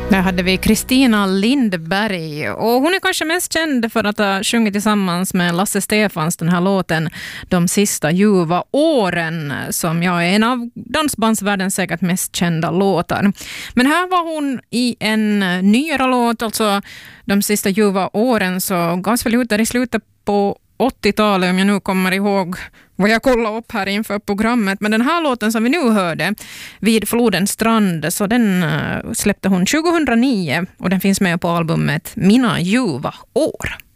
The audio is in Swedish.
Där hade vi Kristina Lindberg och hon är kanske mest känd för att ha sjungit tillsammans med Lasse Stefans den här låten De sista ljuva åren, som jag är en av dansbandsvärldens säkert mest kända låtar. Men här var hon i en nyare låt, alltså De sista ljuva åren, så gavs väl ut där i slutet på 80-talet, om jag nu kommer ihåg vad jag kollade upp här inför programmet. Men den här låten som vi nu hörde, Vid flodens strand, så den släppte hon 2009 och den finns med på albumet Mina ljuva år.